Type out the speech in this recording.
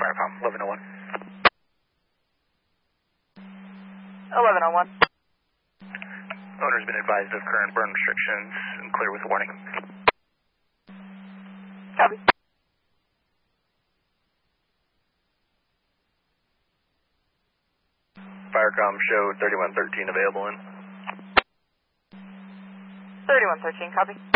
Firecom, 1101. 1101. Owner's been advised of current burn restrictions and clear with warning. Copy. Firecom showed 3113 available in. 3113, copy.